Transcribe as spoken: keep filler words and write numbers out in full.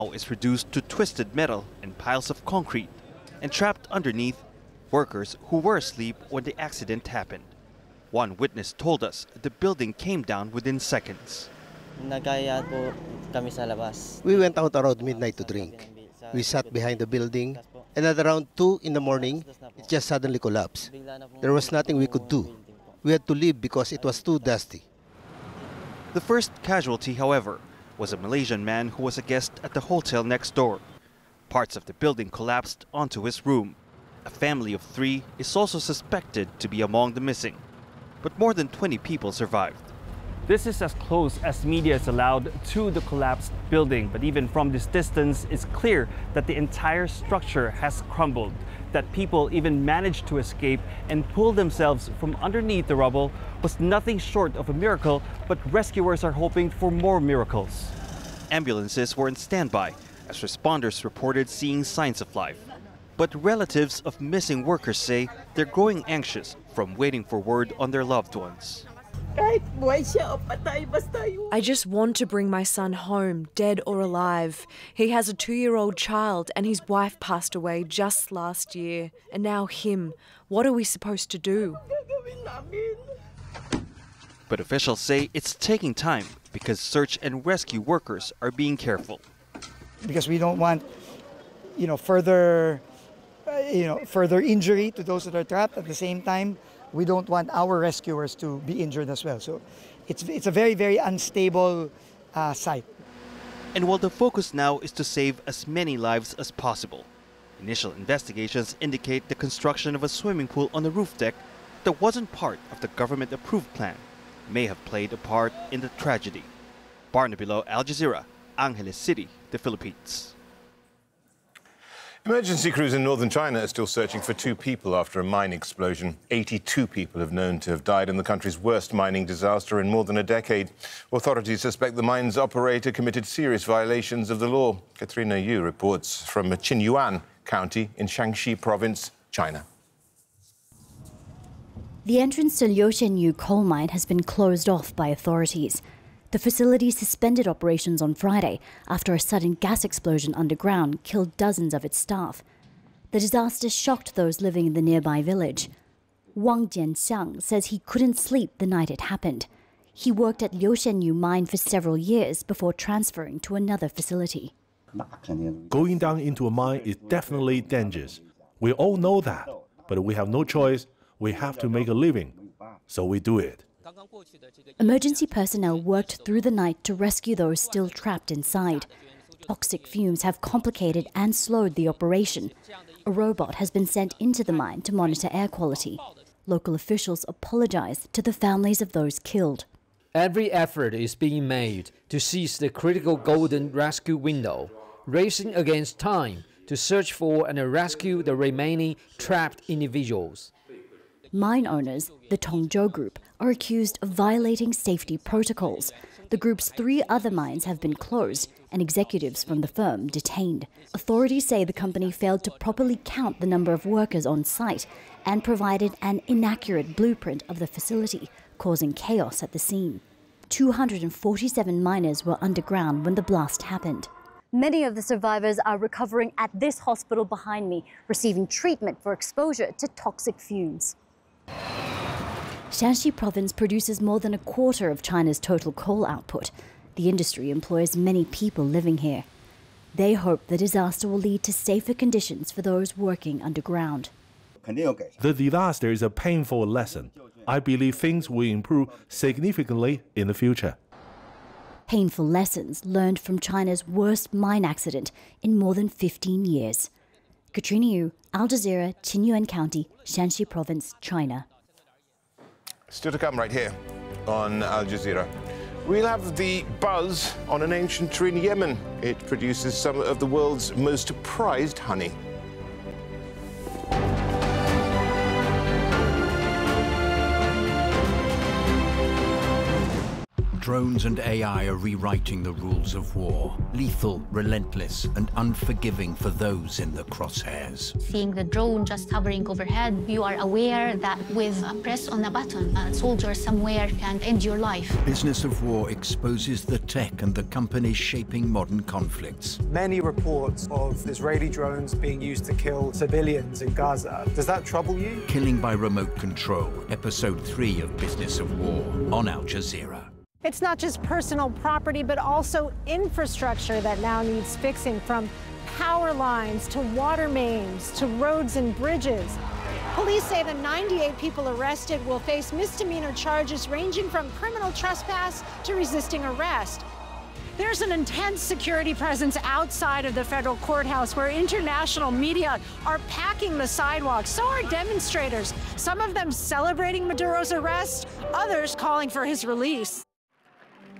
is reduced to twisted metal and piles of concrete, and trapped underneath, workers who were asleep when the accident happened. One witness told us the building came down within seconds. We went out around midnight to drink. We sat behind the building, and at around two in the morning, it just suddenly collapsed. There was nothing we could do. We had to leave because it was too dusty. The first casualty, however, was a Malaysian man who was a guest at the hotel next door. Parts of the building collapsed onto his room. A family of three is also suspected to be among the missing, but more than twenty people survived. This is as close as media is allowed to the collapsed building, but even from this distance, it's clear that the entire structure has crumbled, that people even managed to escape and pull themselves from underneath the rubble was nothing short of a miracle, but rescuers are hoping for more miracles. Ambulances were in standby as responders reported seeing signs of life. But relatives of missing workers say they're growing anxious from waiting for word on their loved ones. I just want to bring my son home, dead or alive. He has a two-year-old child and his wife passed away just last year. And now him. What are we supposed to do? But officials say it's taking time because search and rescue workers are being careful. Because we don't want, you know, further, uh, you know, further injury to those that are trapped. At the same time, we don't want our rescuers to be injured as well. So it's, it's a very, very unstable uh, site. And while the focus now is to save as many lives as possible, initial investigations indicate the construction of a swimming pool on the roof deck that wasn't part of the government-approved plan may have played a part in the tragedy. Barnaby Lo, Al Jazeera, Angeles City, the Philippines. Emergency crews in northern China are still searching for two people after a mine explosion. eighty-two people have known to have died in the country's worst mining disaster in more than a decade. Authorities suspect the mine's operator committed serious violations of the law. Katrina Yu reports from Qinyuan County in Shaanxi Province, China. The entrance to Liuxianyu coal mine has been closed off by authorities. The facility suspended operations on Friday after a sudden gas explosion underground killed dozens of its staff. The disaster shocked those living in the nearby village. Wang Jianxiang says he couldn't sleep the night it happened. He worked at Liuxianyu mine for several years before transferring to another facility. Going down into a mine is definitely dangerous. We all know that, but we have no choice. We have to make a living, so we do it. Emergency personnel worked through the night to rescue those still trapped inside. Toxic fumes have complicated and slowed the operation. A robot has been sent into the mine to monitor air quality. Local officials apologize to the families of those killed. Every effort is being made to seize the critical golden rescue window, racing against time to search for and rescue the remaining trapped individuals. Mine owners, the Tongzhou Group, are accused of violating safety protocols. The group's three other mines have been closed and executives from the firm detained. Authorities say the company failed to properly count the number of workers on site and provided an inaccurate blueprint of the facility, causing chaos at the scene. two hundred forty-seven miners were underground when the blast happened. Many of the survivors are recovering at this hospital behind me, receiving treatment for exposure to toxic fumes. Shaanxi Province produces more than a quarter of China's total coal output. The industry employs many people living here. They hope the disaster will lead to safer conditions for those working underground. The disaster is a painful lesson. I believe things will improve significantly in the future. Painful lessons learned from China's worst mine accident in more than fifteen years. Katrina Yu, Al Jazeera, Qinyuan County, Shaanxi Province, China. Still to come right here on Al Jazeera. We'll have the buzz on an ancient tree in Yemen. It produces some of the world's most prized honey. drones and A I are rewriting the rules of war. Lethal, relentless, and unforgiving for those in the crosshairs. Seeing the drone just hovering overhead, you are aware that with a press on a button, a soldier somewhere can end your life. Business of War exposes the tech and the companies shaping modern conflicts. Many reports of Israeli drones being used to kill civilians in Gaza. Does that trouble you? Killing by Remote Control, Episode three of Business of War, on Al Jazeera. It's not just personal property, but also infrastructure that now needs fixing, from power lines to water mains to roads and bridges. Police say the ninety-eight people arrested will face misdemeanor charges ranging from criminal trespass to resisting arrest. There's an intense security presence outside of the federal courthouse where international media are packing the sidewalks. So are demonstrators, some of them celebrating Maduro's arrest, others calling for his release.